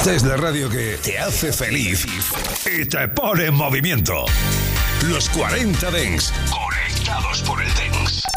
Esta es la radio que te hace feliz y te pone en movimiento. Los 40 Dance. Conectados por el Dance.